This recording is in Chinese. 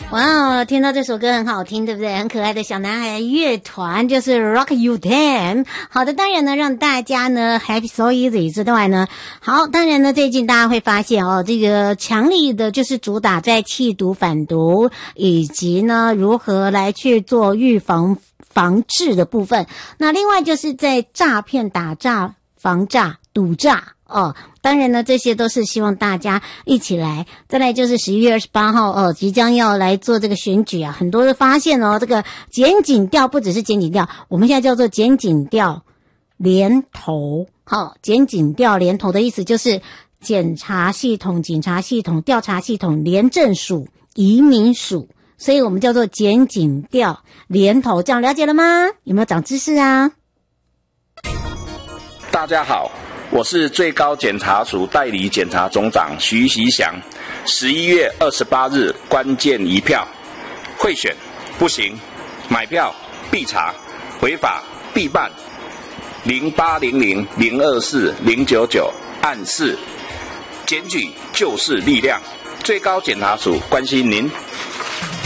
哇，听到这首歌很好听，对不对？很可爱的小男孩乐团就是 Rock You Them。好的，当然呢，让大家呢 Happy So Easy 之外呢，好，当然呢，最近大家会发现哦，这个强力的就是主打在弃毒反毒，以及呢如何来去做预防治的部分。那另外就是在诈骗、打诈、防诈、赌诈。哦，当然呢，这些都是希望大家一起来。再来就是11月28号哦，即将要来做这个选举啊，很多的发现哦，这个检警调不只是检警调，我们现在叫做检警调联投。好，检警调联投的意思就是检察系统、警察系统、调查系统、廉政署、移民署，所以我们叫做检警调联投。这样了解了吗？有没有长知识啊？ 大家好。我是最高检察署代理检察总长徐习祥。11月28日关键一票，贿选不行，买票必查，违法必办。0800-024-099按4，检举就是力量。最高检察署关心您。